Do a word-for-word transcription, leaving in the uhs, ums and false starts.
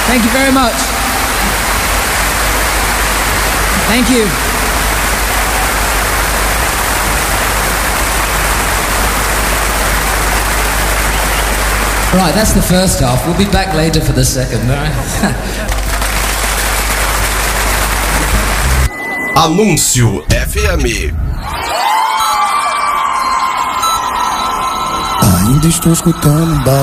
Thank you very much. Thank you. Right, that's the first half. We'll be back later for the second, all right? Anúncio F M. Ainda estou escutando